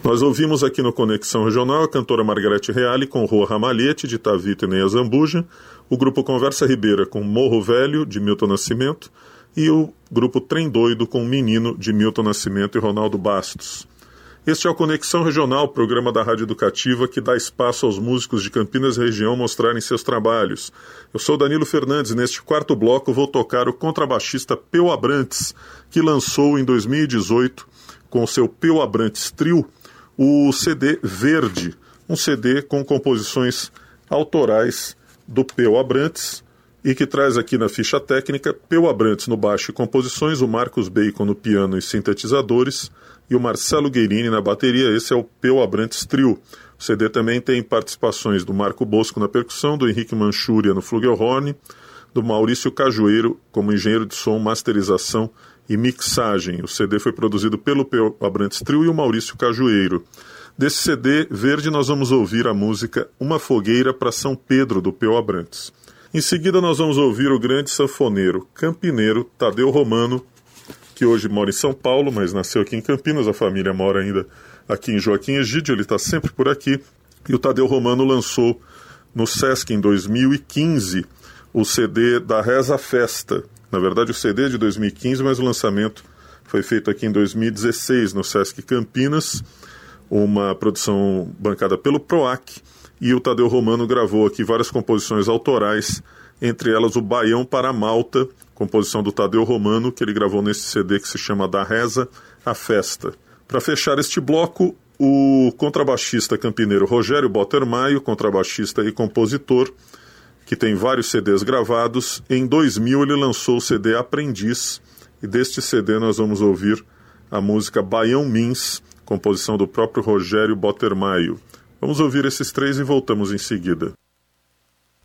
Nós ouvimos aqui no Conexão Regional a cantora Margarete Reale com Rua Ramalhete, de Tavito e Neia Zambuja, o grupo Conversa Ribeira com Morro Velho, de Milton Nascimento, e o grupo Trem Doido com Menino, de Milton Nascimento e Ronaldo Bastos. Este é o Conexão Regional, programa da Rádio Educativa que dá espaço aos músicos de Campinas e região mostrarem seus trabalhos. Eu sou Danilo Fernandes e neste quarto bloco vou tocar o contrabaixista Peu Abrantes, que lançou em 2018, com o seu Peu Abrantes Trio, o CD Verde, um CD com composições autorais do Peu Abrantes, e que traz aqui na ficha técnica Peu Abrantes no baixo e composições, o Marcos Bacon no piano e sintetizadores e o Marcelo Gueirini na bateria. Esse é o Peu Abrantes Trio. O CD também tem participações do Marco Bosco na percussão, do Henrique Manchúria no flugelhorn, do Maurício Cajueiro como engenheiro de som, masterização e mixagem. O CD foi produzido pelo Peu Abrantes Trio e o Maurício Cajueiro. Desse CD Verde nós vamos ouvir a música Uma Fogueira para São Pedro, do Peu Abrantes. Em seguida nós vamos ouvir o grande sanfoneiro campineiro Tadeu Romano, que hoje mora em São Paulo, mas nasceu aqui em Campinas, a família mora ainda aqui em Joaquim Egídio, ele está sempre por aqui. E o Tadeu Romano lançou no Sesc em 2015 o CD da Reza Festa. Na verdade o CD é de 2015, mas o lançamento foi feito aqui em 2016 no Sesc Campinas, uma produção bancada pelo PROAC. E o Tadeu Romano gravou aqui várias composições autorais, entre elas o Baião para Malta, composição do Tadeu Romano, que ele gravou nesse CD que se chama Da Reza à Festa. Para fechar este bloco, o contrabaixista campineiro Rogério Bottermaio, contrabaixista e compositor, que tem vários CDs gravados. Em 2000 ele lançou o CD Aprendiz, e deste CD nós vamos ouvir a música Baião Mins, composição do próprio Rogério Bottermaio. Vamos ouvir esses três e voltamos em seguida.